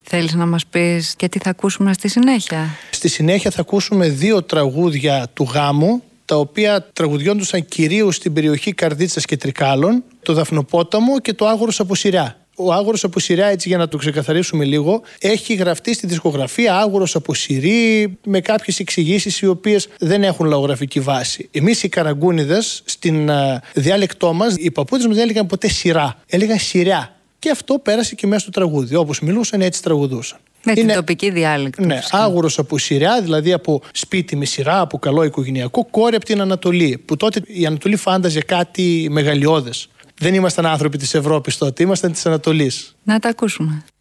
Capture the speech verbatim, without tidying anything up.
Θέλεις να μας πεις και τι θα ακούσουμε στη συνέχεια? Στη συνέχεια θα ακούσουμε δύο τραγούδια του γάμου, τα οποία τραγουδιόντουσαν κυρίως στην περιοχή Καρδίτσας και Τρικάλων, το Δαφνοπόταμο και το Άγορος από Σειρά. Ο Άγορος από Σειρά, έτσι για να το ξεκαθαρίσουμε λίγο, έχει γραφτεί στη δισκογραφία Άγορος από Σειρή με κάποιες εξηγήσεις οι οποίες δεν έχουν λαογραφική βάση. Εμείς οι Καραγκούνιδες, στην uh, διάλεκτό μας, οι παππούδες μας δεν έλεγαν ποτέ Σειρά, έλεγαν Σειρά. Και αυτό πέρασε και μέσα στο τραγούδι. Όπως μιλούσαν, έτσι τραγουδούσαν. Με Είναι, την τοπική διάλεκτο. Ναι, Άγορος από Σειρά, δηλαδή από σπίτι με σειρά, από καλό οικογενειακό, κόρη από την Ανατολή. Που τότε η Ανατολή φάνταζε κάτι μεγαλειώδες. Δεν ήμασταν άνθρωποι της Ευρώπης τότε, ήμασταν της Ανατολής. Να τα ακούσουμε.